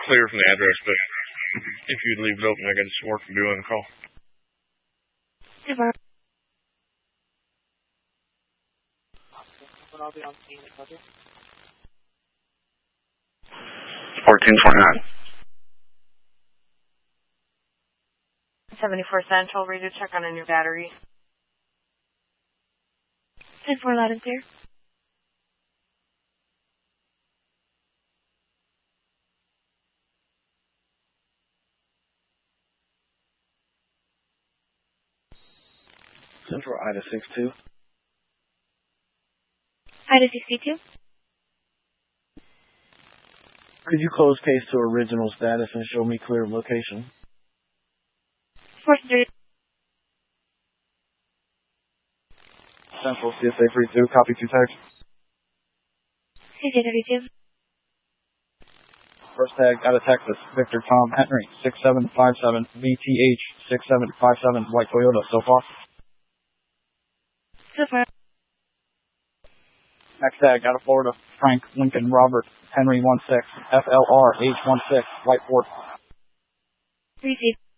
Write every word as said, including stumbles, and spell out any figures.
clear from the address, but if you'd leave it open, I got some work to do on the call. Never. fourteen twenty-nine. seventy-four Central, ready to check on a new battery. ten four loud and clear. Central Ida six two. Ida sixty-two. Could you close case to original status and show me clear location? four three. Central C S A thirty-two, copy two tags. C S A thirty-two. First tag out of Texas, Victor Tom Henry, six seven five seven, V T H, six seven five seven, white Toyota, so far. So far. Next tag out of Florida, Frank Lincoln Robert Henry one six, F L R H one six, white Ford. Receive.